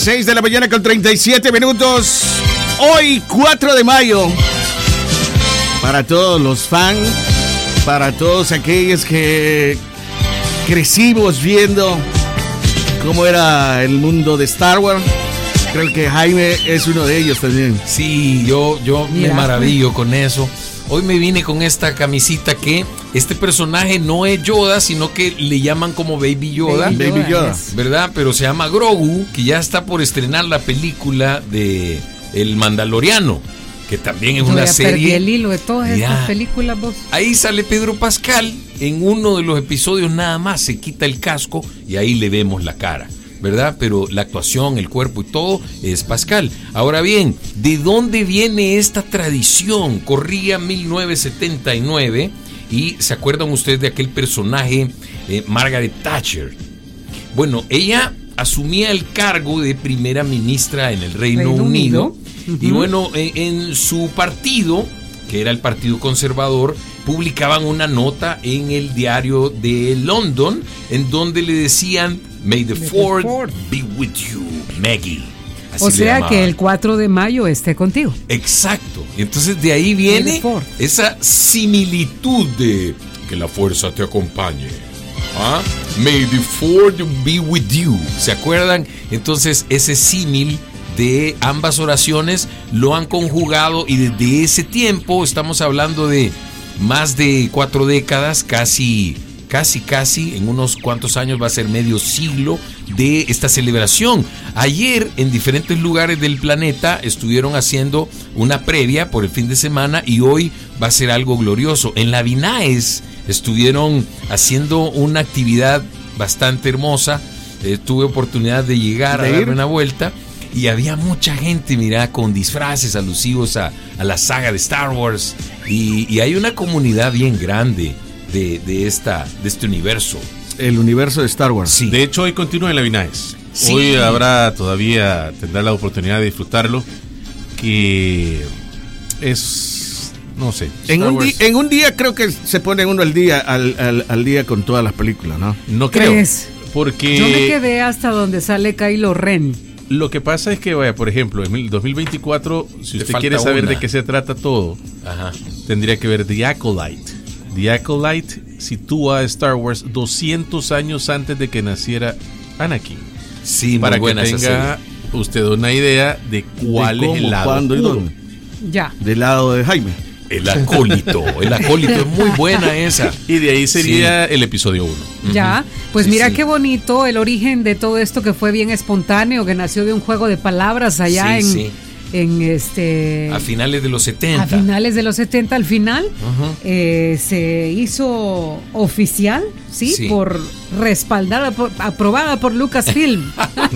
6 de la mañana con 37 minutos. Hoy, 4 de mayo. Para todos los fans, para todos aquellos que crecimos viendo cómo era el mundo de Star Wars. Creo que Jaime es uno de ellos también. Sí, yo me maravillo con eso. Hoy me vine con esta camisita que este personaje no es Yoda, sino que le llaman como Baby Yoda. Baby Yoda. ¿Verdad? Pero se llama Grogu, que ya está por estrenar la película de El Mandaloriano, que también es una serie. Perdí el hilo de todas estas películas, vos. Ahí sale Pedro Pascal, en uno de los episodios nada más se quita el casco y ahí le vemos la cara, ¿verdad? Pero la actuación, el cuerpo y todo es Pascal. Ahora bien, ¿de dónde viene esta tradición? Corría 1979 y ¿se acuerdan ustedes de aquel personaje, Margaret Thatcher? Bueno, ella asumía el cargo de primera ministra en el Reino Unido. Y bueno, en su partido, que era el Partido Conservador, publicaban una nota en el diario de London en donde le decían: May the Fourth be with you, Maggie. Así o sea que el 4 de mayo esté contigo. Exacto. Y entonces de ahí viene esa similitud de que la fuerza te acompañe. ¿Ah? May the Fourth be with you. ¿Se acuerdan? Entonces ese símil de ambas oraciones lo han conjugado y desde ese tiempo, estamos hablando de más de 4 décadas, casi, en unos cuantos años va a ser medio siglo de esta celebración. Ayer en diferentes lugares del planeta estuvieron haciendo una previa por el fin de semana y hoy va a ser algo glorioso. En la Vinaes estuvieron haciendo una actividad bastante hermosa. Tuve oportunidad de llegar a darme una vuelta y había mucha gente, mira, con disfraces alusivos a la saga de Star Wars y hay una comunidad bien grande de este universo. El universo de Star Wars. Sí. De hecho, hoy continúa en la Vinaes. Sí. Hoy tendrá la oportunidad de disfrutarlo, que es, no sé. En un día creo que se pone uno al día con todas las películas, ¿no? No creo. Porque yo me quedé hasta donde sale Kylo Ren. Lo que pasa es que, vaya, por ejemplo, en el 2024, si usted quiere saber de qué se trata todo, tendría que ver The Acolyte. The Acolyte sitúa a Star Wars 200 años antes de que naciera Anakin. Sí, para muy buena que tenga usted una idea de cuál es el lado. ¿Cuándo y dónde? Ya. Del lado de Jaime. El acólito es muy buena esa. Y de ahí sería el episodio 1. Ya, pues mira qué bonito el origen de todo esto, que fue bien espontáneo, que nació de un juego de palabras allá a finales de los 70. A finales de los 70, al final se hizo oficial, ¿sí? Por respaldada, aprobada por Lucasfilm.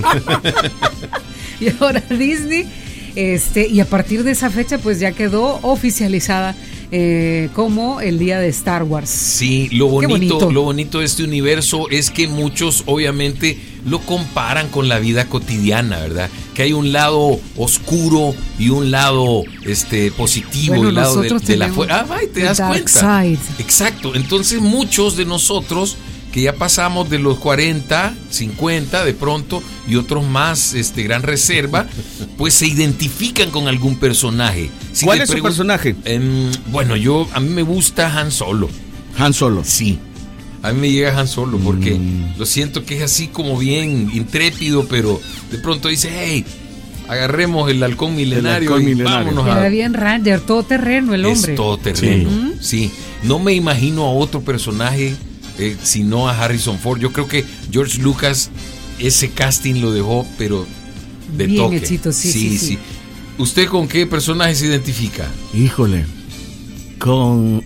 Y ahora Disney. Y a partir de esa fecha pues ya quedó oficializada como el día de Star Wars. Sí, lo bonito de este universo es que muchos obviamente lo comparan con la vida cotidiana, ¿verdad? Que hay un lado oscuro y un lado positivo, el lado de la fuerza. ¿Te das cuenta? Side. Exacto. Entonces muchos de nosotros que ya pasamos de los 40, 50 de pronto y otros más, gran reserva, pues se identifican con algún personaje. ¿Cuál es su personaje? Bueno, a mí me gusta Han Solo. Han Solo. Sí. A mí me llega Han Solo porque lo siento que es así como bien intrépido, pero de pronto dice, hey, agarremos el halcón milenario vámonos. Era bien Ranger, todoterreno el hombre. Es todoterreno, sí. No me imagino a otro personaje sino a Harrison Ford. Yo creo que George Lucas ese casting lo dejó, pero de bien toque. Hechito, sí. ¿Usted con qué personaje se identifica? Híjole, con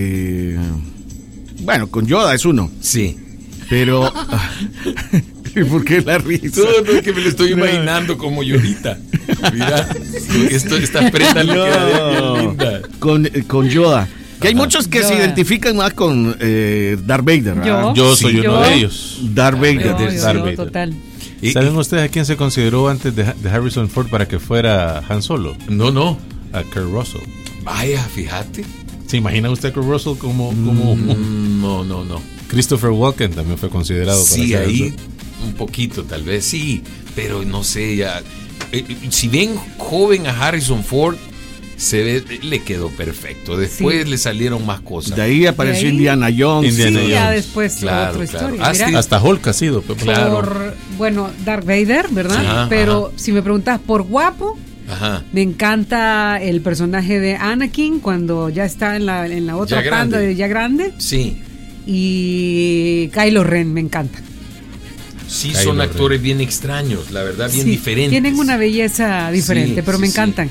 con Yoda es uno. Sí. Pero ¿por qué la risa? No, es que me lo estoy imaginando como Yodita. Mira, estas prendas le quedan bien lindas. Con Yoda. Que hay muchos que se identifican más con Darth Vader, ¿verdad? Yo soy uno de ellos. Darth Vader. Darth Vader. Total. ¿Saben ustedes a quién se consideró antes de Harrison Ford para que fuera Han Solo? No. A Kurt Russell. Vaya, fíjate. ¿Se imagina usted a Kurt Russell como No. Christopher Walken también fue considerado para ser ahí un poquito, tal vez sí, pero no sé, ya. Si ven joven a Harrison Ford, se ve, le quedó perfecto. Después le salieron más cosas. De ahí apareció Indiana Jones. Ya después otra historia. Hasta Hulk ha sido. Darth Vader, ¿verdad? Pero si me preguntas por guapo, me encanta el personaje de Anakin cuando ya está en la otra tanda de ya grande. Sí. Y Kylo Ren me encanta. Sí, son actores bien extraños, la verdad, bien diferentes. Tienen una belleza diferente, pero me encantan.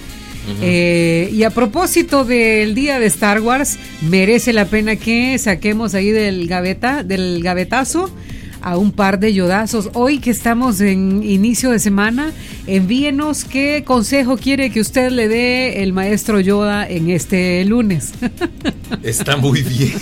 Y a propósito del día de Star Wars, merece la pena que saquemos ahí del gavetazo a un par de yodazos. Hoy que estamos en inicio de semana, envíenos qué consejo quiere que usted le dé el maestro Yoda en este lunes. Está muy bien.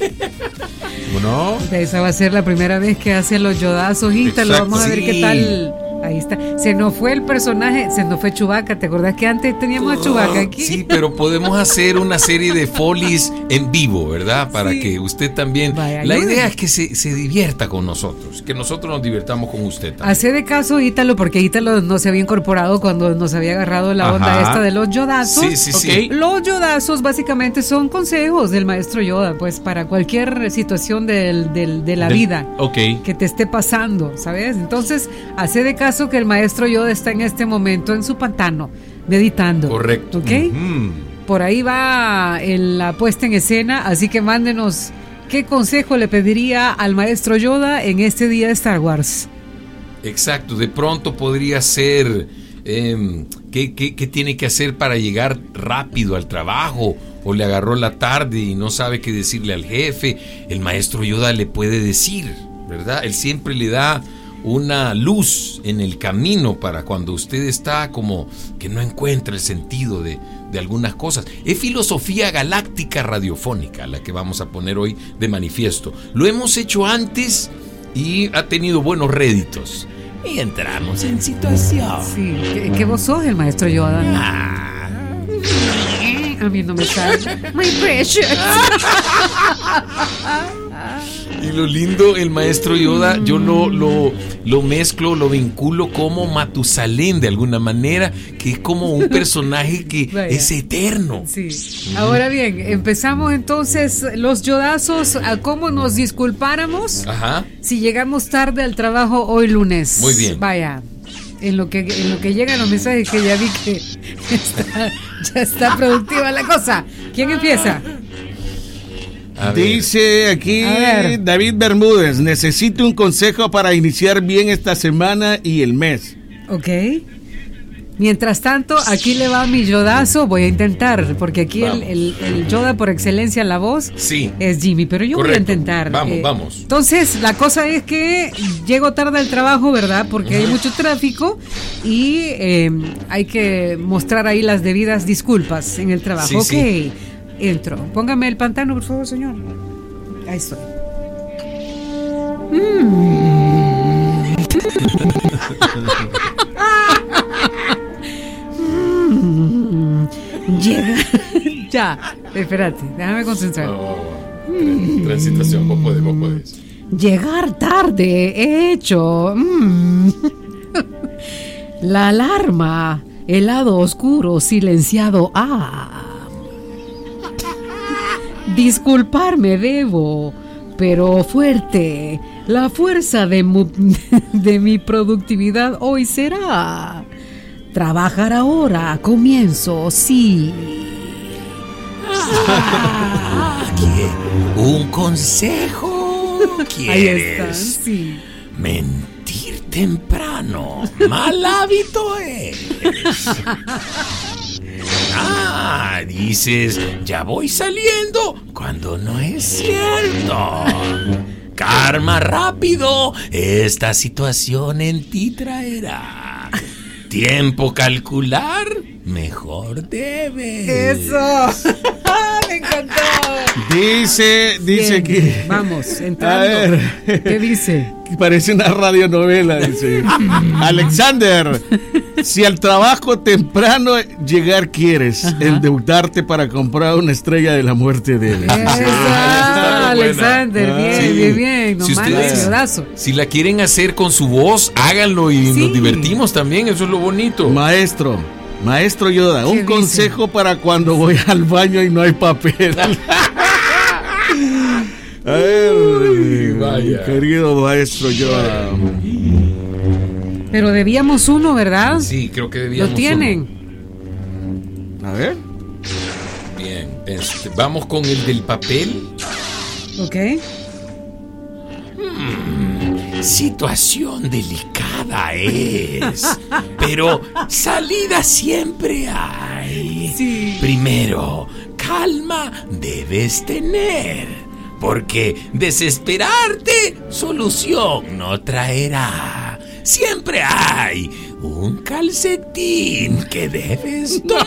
Bueno, esa va a ser la primera vez que hace los yodazos. Ítalo, vamos a ver qué tal. Ahí está. Se nos fue el personaje, se nos fue Chewbacca. ¿Te acordás que antes teníamos a Chewbacca aquí? Sí, pero podemos hacer una serie de folies en vivo, ¿verdad? Para que usted también... La idea es que se divierta con nosotros, que nosotros nos divirtamos con usted también. Hace de caso Ítalo, porque Ítalo no se había incorporado cuando nos había agarrado la onda esta de los yodazos. Sí. Los yodazos básicamente son consejos del maestro Yoda, pues para cualquier situación de la vida que te esté pasando, ¿sabes? Entonces, hace de caso que el maestro Yoda está en este momento en su pantano meditando. Correcto. ¿Ok? Por ahí va la puesta en escena, así que mándenos qué consejo le pediría al maestro Yoda en este día de Star Wars. Exacto, de pronto podría ser ¿qué tiene que hacer para llegar rápido al trabajo? O le agarró la tarde y no sabe qué decirle al jefe. El maestro Yoda le puede decir, ¿verdad? Él siempre le da una luz en el camino para cuando usted está como que no encuentra el sentido de algunas cosas. Es filosofía galáctica radiofónica la que vamos a poner hoy de manifiesto. Lo hemos hecho antes y ha tenido buenos réditos. Y entramos en situación. Sí, que vos sos el maestro Yoda, ¿no? A mí no me sale. My precious. Y lo lindo, el maestro Yoda, yo lo mezclo, lo vinculo como Matusalén de alguna manera, que es como un personaje que es eterno. Sí. Ahora bien, empezamos entonces los yodazos a cómo nos disculpáramos si llegamos tarde al trabajo hoy lunes. Muy bien. Vaya. En lo que llegan los mensajes, que ya vi que ya está productiva la cosa. ¿Quién empieza? Dice aquí David Bermúdez: necesito un consejo para iniciar bien esta semana y el mes. Ok. Mientras tanto, aquí le va mi yodazo. Voy a intentar, porque aquí el Yoda por excelencia, la voz, es Jimmy, pero yo voy a intentar. Vamos. Entonces, la cosa es que llego tarde al trabajo, ¿verdad? Porque hay mucho tráfico y hay que mostrar ahí las debidas disculpas en el trabajo. Entro. Póngame el pantano, por favor, señor. Ahí estoy. Llega. Ya, espérate, déjame concentrar. Transitación, vos puedes. Llegar tarde, hecho. La alarma, el lado oscuro, silenciado. Disculparme debo, pero fuerte. La fuerza de mi productividad hoy será trabajar ahora. Comienzo, sí. Un consejo. ¿Quieres? Ahí está, sí. Mentir temprano. Mal hábito es. Dices, ya voy saliendo, cuando no es cierto. Karma rápido, esta situación en ti traerá. Tiempo calcular, mejor debes. Eso. Me encantó. Dice que... Vamos, entrando. ¿Qué dice? Parece una radionovela, dice. Alexander, Si al trabajo temprano llegar quieres, endeudarte para comprar una estrella de la muerte debes. Alexander, bien. No manches, si la quieren hacer con su voz, háganlo y nos divertimos también. Eso es lo bonito. Maestro Yoda, un consejo para cuando voy al baño y no hay papel. Vaya. Querido maestro Yoda. Pero debíamos uno, ¿verdad? Sí, creo que debíamos. ¿Lo tienen? Uno. A ver. Bien, vamos con el del papel. Ok. Situación delicada es, pero salida siempre hay. Sí. Primero, calma debes tener, porque desesperarte solución no traerá. Siempre hay un calcetín que debes tomar.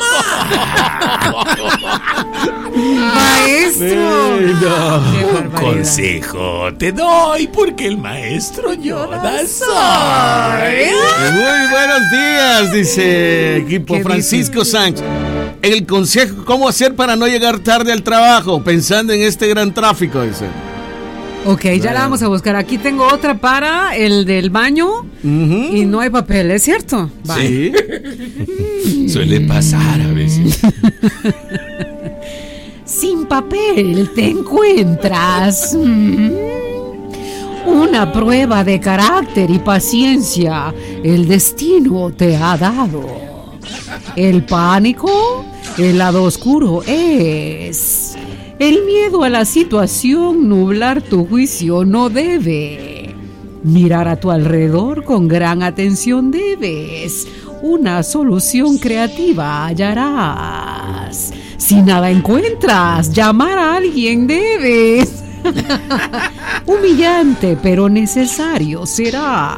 Maestro. Un consejo te doy porque el maestro Yoda soy. Muy buenos días, dice equipo Francisco Sánchez. El consejo, ¿cómo hacer para no llegar tarde al trabajo? Pensando en este gran tráfico, dice. Ok, ya la vamos a buscar. Aquí tengo otra para el del baño y no hay papel, ¿es cierto? Sí. Suele pasar a veces. Sin papel te encuentras una prueba de carácter y paciencia. El destino te ha dado. El pánico, el lado oscuro es. El miedo a la situación nublar tu juicio no debe. Mirar a tu alrededor con gran atención debes. Una solución creativa hallarás. Si nada encuentras, llamar a alguien debes. Humillante, pero necesario será.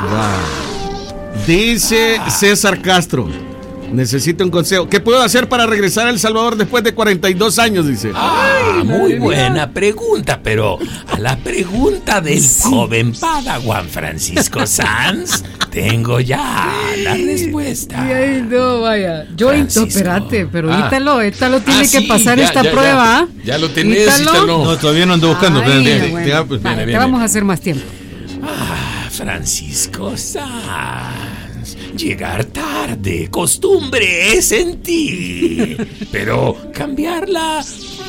Dice César Castro. Necesito un consejo. ¿Qué puedo hacer para regresar a El Salvador después de 42 años? Dice. Muy buena pregunta, pero a la pregunta del joven Padawan Francisco Sanz, tengo ya la respuesta. Ay, no, vaya. Espérate, pero Ítalo tiene que pasar esta prueba. Ya lo tenés, Ítalo. No, todavía no ando buscando. Te vamos a hacer más tiempo. Francisco Sanz. Llegar tarde, costumbre es en ti, pero cambiarla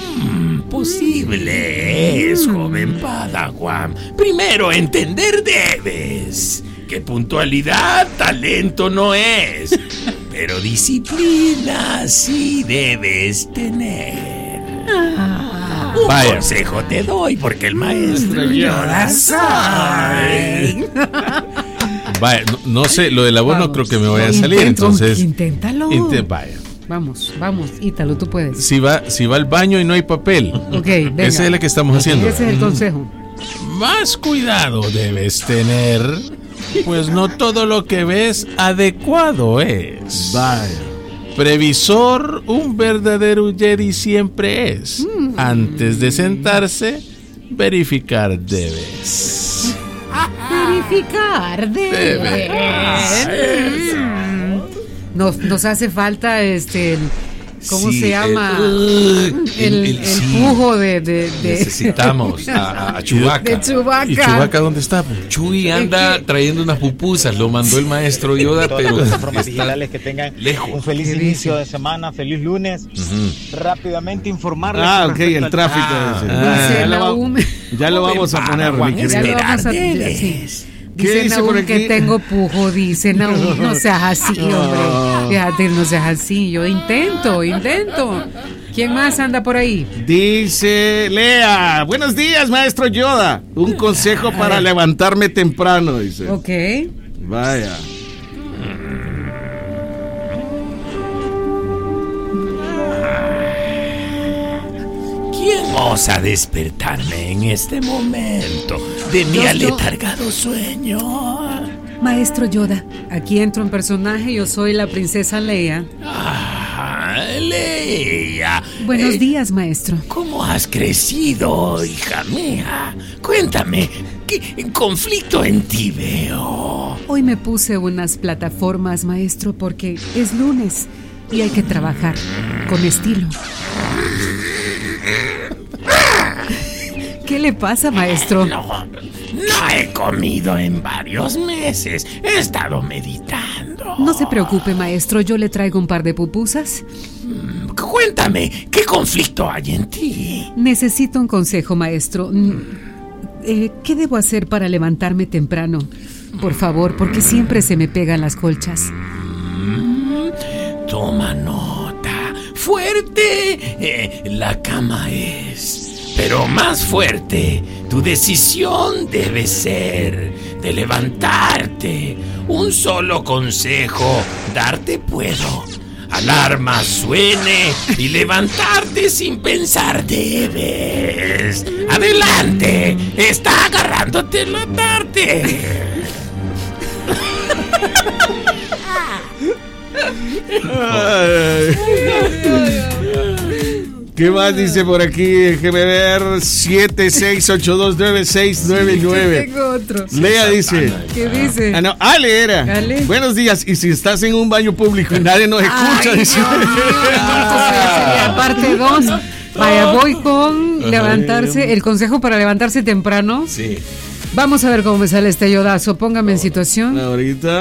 posible es, joven Padawan. Primero entender debes que puntualidad talento no es, pero disciplina sí debes tener. Un consejo te doy porque el maestro Yoda soy. Vaya, no sé, lo de la voz no creo que me vaya a salir, entonces. Inténtalo. Vaya. Vamos, Ítalo, tú puedes. Si va al baño y no hay papel. Ok, venga. Ese es el que estamos haciendo. Ese es el consejo. Más cuidado debes tener, pues no todo lo que ves adecuado es. Vaya. Previsor, un verdadero Jedi siempre es. Antes de sentarse, verificar debes. Verificar debes. Nos hace falta ¿cómo se llama? El pujo de necesitamos a Chewbacca. De Chewbacca. ¿Y Chewbacca dónde está? Chuy anda trayendo unas pupusas, lo mandó el maestro Yoda, pero las plataformas digitales que tengan lejos. Un feliz inicio de semana, feliz lunes. Rápidamente informarles. Ok, el tráfico. Ya lo vamos a poner, mi querido. ¿Qué dice por aquí? Que tengo pujo, dice Naúm. No seas así, hombre. Fíjate, no seas así. Yo intento. ¿Quién más anda por ahí? Dice Lea. Buenos días, maestro Yoda. Un consejo para levantarme temprano, dice. Ok. Vaya. ¿Quién osa despertarme en este momento de mi aletargado sueño? Maestro Yoda, aquí entro en personaje. Yo soy la princesa Leia. Leia. Buenos días, maestro. ¿Cómo has crecido, hija mía? Cuéntame, ¿Qué conflicto en ti veo? Hoy me puse unas plataformas, maestro, porque es lunes y hay que trabajar con estilo. ¿Qué le pasa, maestro? No he comido en varios meses. He estado meditando. No se preocupe, maestro. Yo le traigo un par de pupusas. Cuéntame, ¿qué conflicto hay en ti? Necesito un consejo, maestro. ¿Qué debo hacer para levantarme temprano? Por favor, porque siempre se me pegan las colchas. Toma nota. Fuerte la cama es. Pero más fuerte, tu decisión debe ser de levantarte. Un solo consejo darte puedo. Alarma suene y levantarte sin pensar debes. ¡Adelante! ¡Está agarrándote la tarde! ¿Qué más dice por aquí? Déjeme ver. 76829699. Tengo otro. Lea dice. ¿Qué dice? No, Ale era. Ale. Buenos días. Y si estás en un baño público y nadie nos escucha, dice. Parte 2. Vaya, voy con levantarse. El consejo para levantarse temprano. Sí. Vamos a ver cómo me sale este yodazo. Póngame en situación. Ahorita.